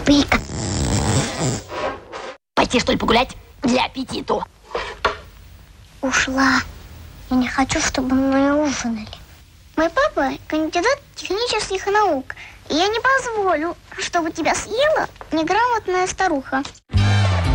Пыка. Пойти, что ли, погулять? Для аппетиту. Ушла. Я не хочу, чтобы мы ужинали. Мой папа кандидат технических наук. И я не позволю, чтобы тебя съела неграмотная старуха.